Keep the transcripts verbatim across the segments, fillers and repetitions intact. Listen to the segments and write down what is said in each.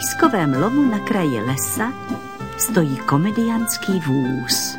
pískovém lomu na kraji lesa stojí komediantský vůz.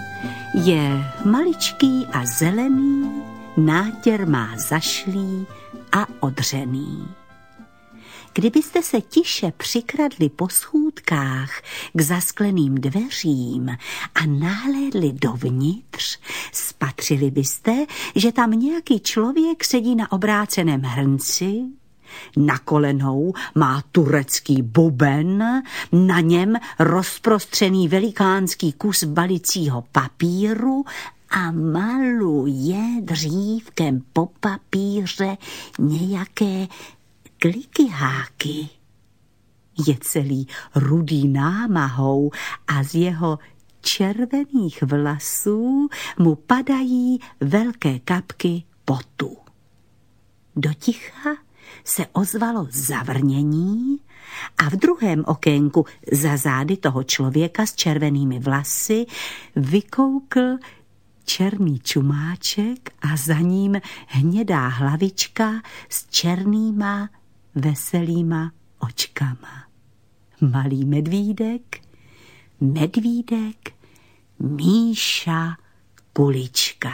Je maličký a zelený, nátěr má zašlý a odřený. Kdybyste se tiše přikradli po schůdkách k zaskleným dveřím a nahlédli dovnitř, spatřili byste, že tam nějaký člověk sedí na obráceném hrnci, na kolenou má turecký buben, na něm rozprostřený velikánský kus balicího papíru a maluje dřívkem po papíře nějaké klikyháky. Je celý rudý námahou a z jeho červených vlasů mu padají velké kapky potu. Do ticha se ozvalo zavrnění a v druhém okénku za zády toho člověka s červenými vlasy vykoukl černý čumáček a za ním hnědá hlavička s černýma veselýma očkama. Malý medvídek, medvídek, Míša Kulička.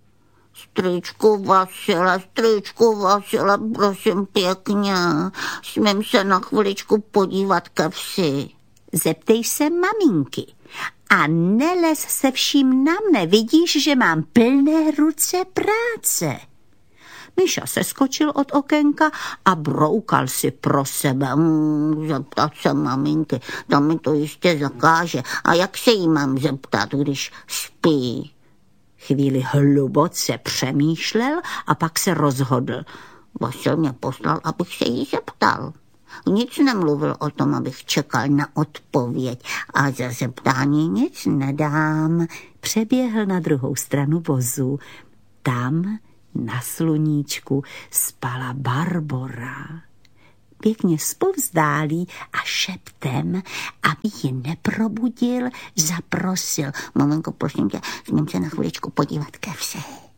Strýčku Vasile, strýčku Vasile, prosím pěkně, smím se na chviličku podívat ke vsi. Zeptej se maminky a nelez se vším na mne, vidíš, že mám plné ruce práce. Míša se skočil od okénka a broukal si pro sebe. Hmm, zeptat se maminky, to mi to jistě zakáže. A jak se jí mám zeptat, když spí? Chvíli hluboce přemýšlel a pak se rozhodl. Vasil mě poslal, abych se jí zeptal. Nic nemluvil o tom, abych čekal na odpověď a za zeptání nic nedám. Přeběhl na druhou stranu vozu. Tam na sluníčku spala Barbora. Pěkně zpovzdálí a šeptem, aby ji neprobudil, zaprosil. Maminko, prosím tě, smím se na chviličku podívat ke vsi.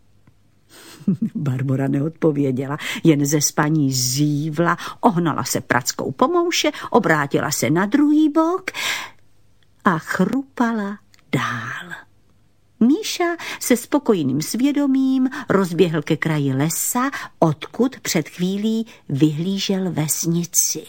Barbora neodpověděla, jen ze spaní zívla, ohnala se prackou po mouše, obrátila se na druhý bok a chrupala dál. Míša se spokojným svědomím rozběhl ke kraji lesa, odkud před chvílí vyhlížel vesnici.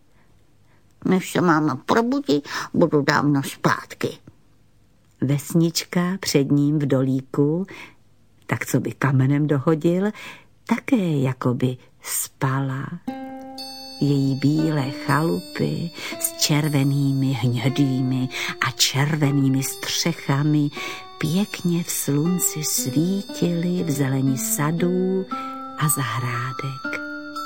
Než se máma probudí, budu dávno zpátky. Vesnička před ním v dolíku, tak co by kamenem dohodil, také jakoby spala. Její bílé chalupy s červenými, hnědými a červenými střechami pěkně v slunci svítily v zeleni sadů a zahrádek.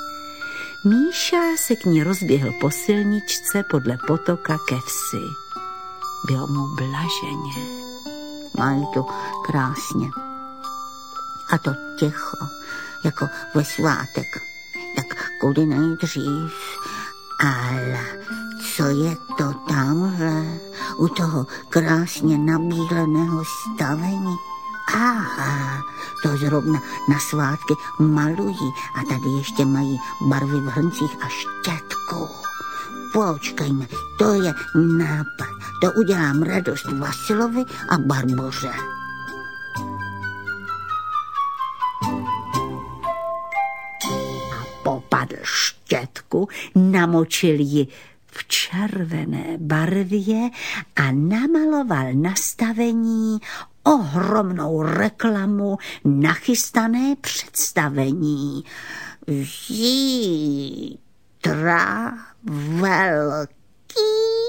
Míša se k ní rozběhl po silničce podle potoka ke vsi. Bylo mu blaženě. Mají to krásně. A to ticho, jako ve svátek. Tak kudy nejdřív. Ale co je to tamhle u toho krásně nabíleného stavení? Aha, to zrovna na svátky malují a tady ještě mají barvy v hrncích a štětku. Počkejme, to je nápad. To udělám radost Vasilovi a Barboře. Popadl štětku, namočil ji v červené barvě a namaloval na stavení ohromnou reklamu nachystané představení. Zítra velký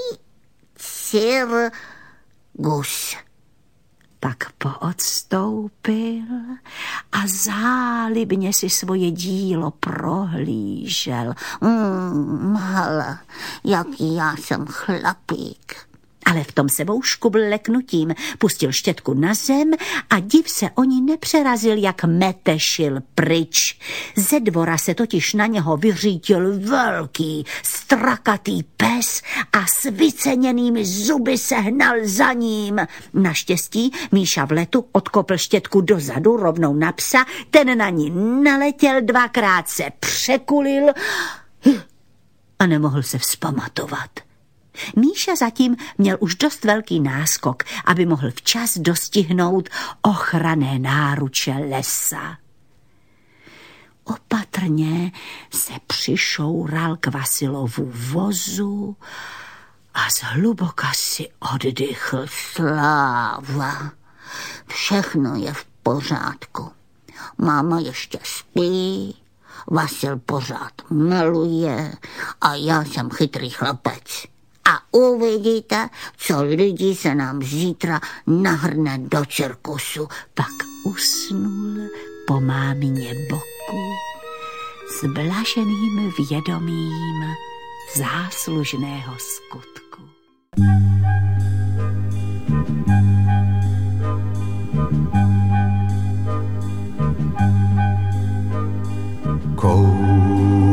cirkus. Pak poodstoupil a zálibně si svoje dílo prohlížel. Mm, hele, jaký já jsem chlapík. Ale v tom sebou škubl leknutím, pustil štětku na zem a div se o ní nepřerazil, jak metešil pryč. Ze dvora se totiž na něho vyřítil velký, strakatý pes a s vyceněnými zuby se hnal za ním. Naštěstí Míša v letu odkopl štětku dozadu rovnou na psa, ten na ní naletěl, dvakrát se překulil a nemohl se vzpamatovat. Míša zatím měl už dost velký náskok, aby mohl včas dostihnout ochranné náruče lesa. Opatrně se přišoural k Vasilovu vozu a zhluboka si oddychl. Sláva, všechno je v pořádku. Máma ještě spí, Vasil pořád miluje a já jsem chytrý chlapec. A uvidíte, co lidí se nám zítra nahrne do cirkusu. Pak usnul po mámině boku s blaženým vědomím záslužného skutku.